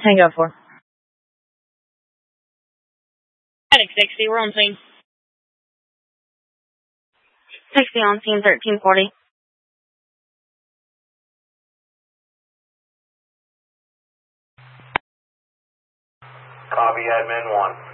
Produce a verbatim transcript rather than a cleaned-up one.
Tango four. Attic sixty, we're on scene. sixty on scene, thirteen forty. Copy, admin one.